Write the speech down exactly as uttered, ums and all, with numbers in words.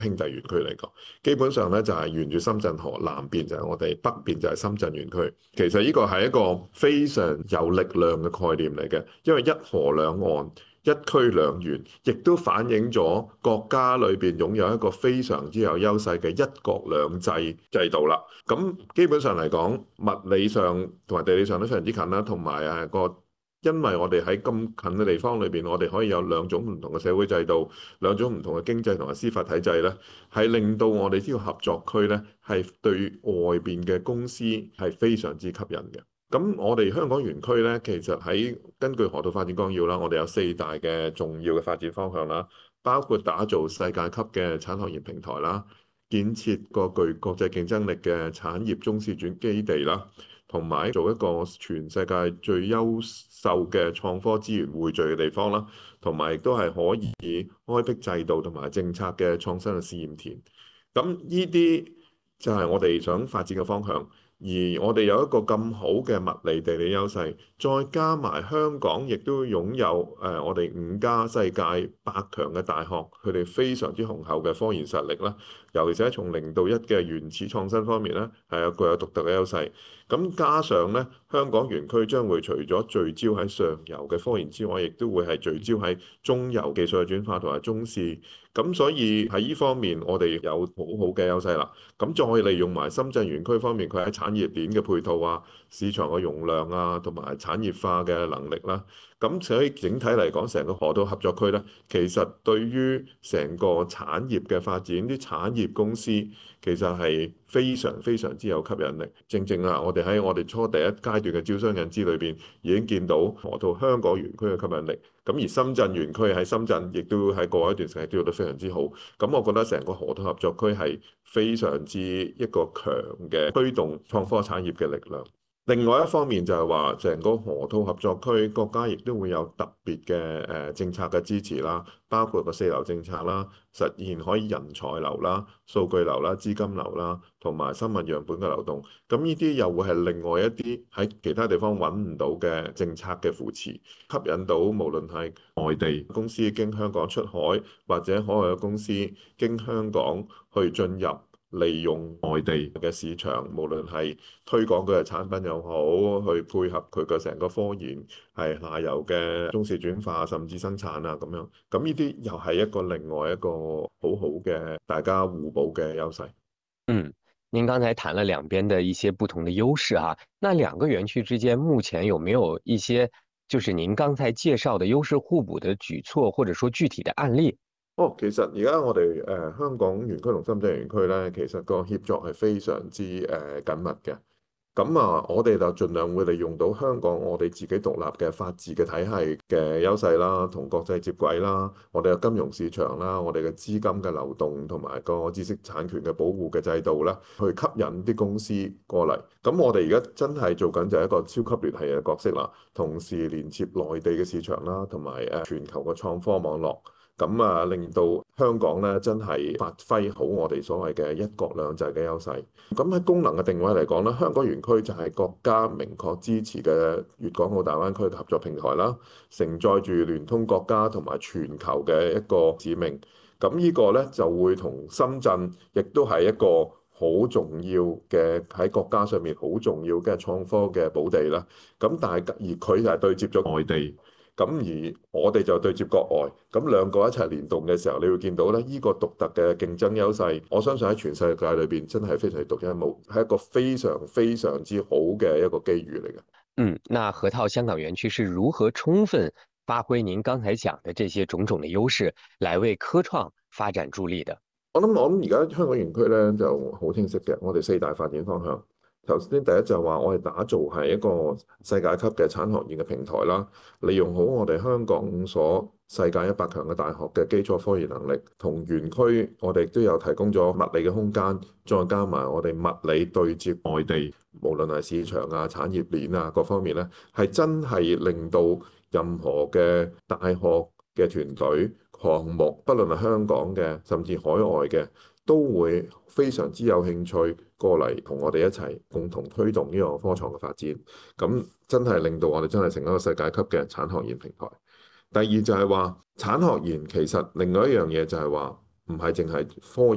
兄弟園區嚟講，基本上咧就係沿住深圳河南邊就係我哋，北邊就係深圳園區。其實呢個係一個非常有力量嘅概念嚟嘅，因為一河兩岸、一區兩園，亦都反映咗國家裏邊擁有一個非常之有優勢嘅一國兩制制度啦。咁基本上嚟講，物理上同埋地理上都非常之近啦，同埋誒個。因為我哋喺咁近嘅地方裏邊，我哋可以有兩種唔同嘅社會制度，兩種唔同嘅經濟同埋司法體制咧，係令到我哋呢個合作區咧，係對外邊嘅公司係非常之吸引嘅。咁我哋香港園區咧，其實喺根據河套發展綱要啦，我哋有四大嘅重要嘅發展方向啦，包括打造世界級嘅產學研平台啦，建設個具國際競爭力嘅產業中試轉基地啦。同埋做一個全世界最優秀嘅創科資源匯聚嘅地方啦，同埋亦都係可以開闢制度同埋政策嘅創新嘅試驗田。咁呢啲就係我哋想發展嘅方向。而我哋有一個咁好嘅物理地理優勢，再加埋香港亦都擁有誒、呃、我哋五家世界百強嘅大學，佢哋非常之雄厚嘅科研實力啦。尤其是從零到一嘅原始創新方面咧，係有具有獨特嘅優勢。咁加上咧，香港園區將會除咗聚焦喺上游嘅科研之外，亦都會係聚焦喺中游技術嘅轉化同埋中試。咁所以喺呢方面，我哋有好好嘅優勢啦。咁再利用埋深圳園區方面，佢喺產業鏈嘅配套啊、市場嘅容量啊，同埋產業化嘅能力啦。咁所以整體嚟講，成個河套合作區咧，其實對於成個產業嘅發展，啲產業公司其實係非常非常之有吸引力。正正啊，我哋喺我哋初第一階段嘅招商引資裏邊已經見到河套香港園區嘅吸引力。咁而深圳園區喺深圳亦都喺過一段時間都做得非常之好。咁我覺得成個河套合作區係非常之一個強嘅推動創科產業嘅力量。另外一方面就係話，成個河套合作區國家亦都會有特別嘅誒政策嘅支持啦，包括個四流政策啦，實現可以人才流啦、數據流啦、資金流啦，同埋生物樣本嘅流動。咁呢啲又會係另外一啲喺其他地方揾唔到嘅政策嘅扶持，吸引到無論係外地公司經香港出海，或者海外嘅公司經香港去進入。利用外地嘅市場，無論係推廣佢嘅產品又好，去配合佢嘅成個科研，係下游嘅中試轉化，甚至生產啊咁樣。咁呢啲又係一個另外一個好好嘅大家互補嘅優勢。 嗯，您剛才談了兩邊的一些不同的優勢啊，那兩個園區之間目前有沒有一些就是您剛才介紹的優勢互補的舉措，或者說具體的案例？ 哦，其實而家我哋誒、呃、香港園區同深圳園區咧，其實個協作係非常之誒、呃、緊密嘅。咁啊，我哋就盡量會利用到香港我哋自己獨立嘅法治嘅體系嘅優勢啦，同國際接軌啦，我哋嘅金融市場啦，我哋嘅資金嘅流動同埋個知識產權嘅保護嘅制度啦，去吸引啲公司過嚟。咁我哋而家真係做緊就係一個超級聯繫嘅角色啦，同時連接內地嘅市場啦，同埋誒全球嘅創科網絡。咁啊，令到香港咧真係發揮好我哋所謂嘅一國兩制嘅優勢。咁喺功能嘅定位嚟講咧，香港園區就係國家明確支持嘅粵港澳大灣區合作平台啦，承載住聯通國家同埋全球嘅一個使命。咁呢個咧就會同深圳亦都係一個好重要嘅喺國家上面好重要嘅創科嘅寶地啦。咁但係而佢就係對接咗外地。咁而我哋就對接國外，咁兩個一齊聯動嘅時候，你會見到咧，呢個獨特嘅競爭優勢，我相信喺全世界裏邊真係非常之獨一無二，係一個非常非常之好嘅一個機遇嚟嘅。 嗯，那河套香港園區是如何充分發揮您剛才講的這些種種的優勢，來為科創發展助力的？ 我諗我諗而家香港園區咧就好清晰嘅，我哋四大發展方向。頭先第一就話我哋打造係一個世界級嘅產學研嘅平台啦，利用好我哋香港所世界一百強嘅大學嘅基礎科研能力，同園區我哋都有提供咗物理嘅空間，再加埋我哋物理對接外地，無論係市場啊、產業鏈啊各方面咧，係真係令到任何嘅大學嘅團隊項目，不論係香港嘅，甚至海外嘅，都會非常之有興趣過嚟同我哋一齊共同推動呢個科創嘅發展。咁真係令到我哋真係成一個世界級嘅產學研平台。第二就係話產學研其實另外一樣嘢就係話唔係淨係科